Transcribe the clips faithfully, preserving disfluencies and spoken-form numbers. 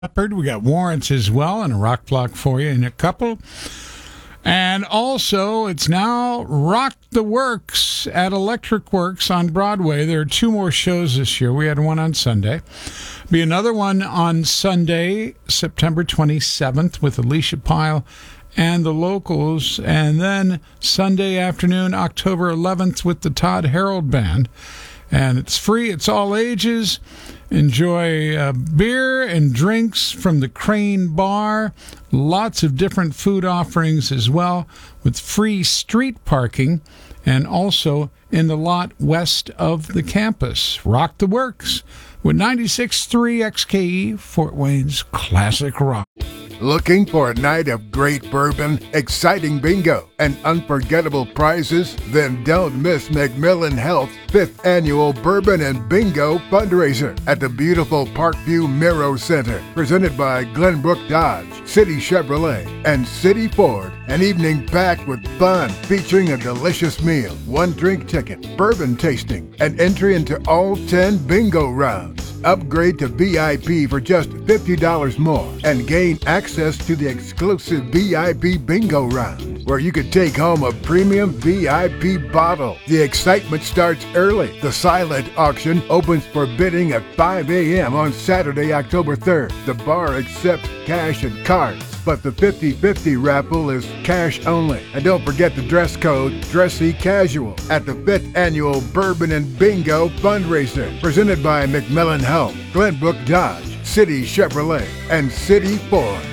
Leopard. We got Warrants as well, and a rock block for you in a couple. And also, it's now Rock the Works at Electric Works on Broadway. There are two more shows this year. We had one on Sunday. Be another one on Sunday, September twenty-seventh, with Alicia Pyle and the Locals. And then Sunday afternoon, October eleventh, with the Todd Harold Band. And it's free. It's all ages. Enjoy uh, beer and drinks from the Crane Bar. Lots of different food offerings as well, with free street parking and also in the lot west of the campus. Rock the Works with ninety-six point three X K E, Fort Wayne's classic rock. Looking for a night of great bourbon, exciting bingo, and unforgettable prizes? Then don't miss McMillan Health's fifth Annual Bourbon and Bingo Fundraiser at the beautiful Parkview Miro Center, presented by Glenbrook Dodge, City Chevrolet, and City Ford. An evening packed with fun, featuring a delicious meal, one drink ticket, bourbon tasting, and entry into all ten bingo rounds. Upgrade to V I P for just fifty dollars more and gain access to the exclusive V I P bingo round, where you could take home a premium V I P bottle. The excitement starts early. The silent auction opens for bidding at five a.m. on Saturday, October third. The bar accepts cash and cards, but the fifty-fifty raffle is cash only. And don't forget the dress code, dressy casual, at the fifth Annual Bourbon and Bingo Fundraiser, presented by McMillan Health, Glenbrook Dodge, City Chevrolet, and City Ford.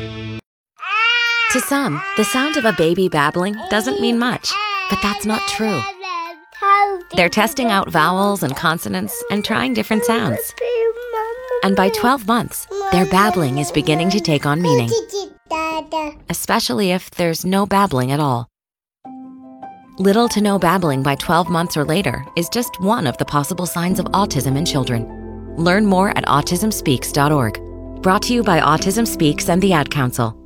To some, the sound of a baby babbling doesn't mean much, but that's not true. They're testing out vowels and consonants and trying different sounds. And by twelve months, their babbling is beginning to take on meaning, especially if there's no babbling at all. Little to no babbling by twelve months or later is just one of the possible signs of autism in children. Learn more at autism speaks dot org. Brought to you by Autism Speaks and the Ad Council.